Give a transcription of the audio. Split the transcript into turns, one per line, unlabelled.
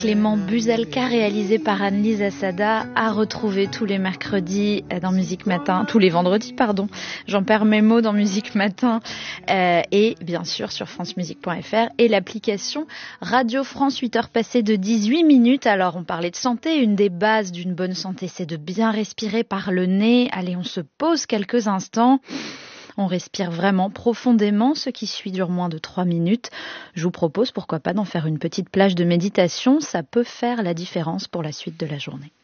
Clément Buzelka, réalisé par Anne-Lise Assada, à retrouver tous les mercredis dans Musique Matin, tous les vendredis, pardon. J'en perds mes mots dans Musique Matin et bien sûr sur francemusique.fr et l'application Radio France. 8 heures passées de 18 minutes. Alors on parlait de santé, une des bases d'une bonne santé, c'est de bien respirer par le nez. Allez, on se pose quelques instants. On respire vraiment profondément, ce qui suit dure moins de 3 minutes. Je vous propose, pourquoi pas, d'en faire une petite plage de méditation. Ça peut faire la différence pour la suite de la journée.